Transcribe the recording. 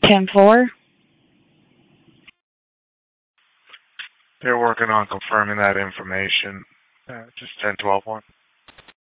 10-4. They're working on confirming that information. Just 10-12-1.